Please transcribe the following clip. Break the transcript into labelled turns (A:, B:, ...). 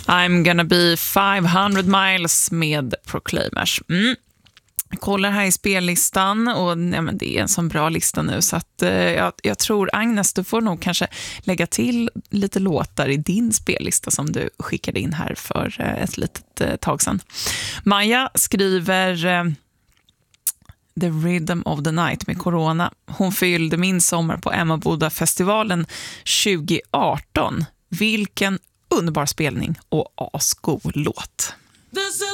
A: I'm gonna be 500 miles med Proclaimers. Jag kollar här i spellistan och ja, men det är en sån bra lista nu så att jag tror Agnes, du får nog kanske lägga till lite låtar i din spellista som du skickade in här för ett litet tag sedan. Maja skriver The Rhythm of the Night med Corona. Hon fyllde min sommar på Emmaboda-festivalen 2018. Vilken underbar spelning och asgod låt.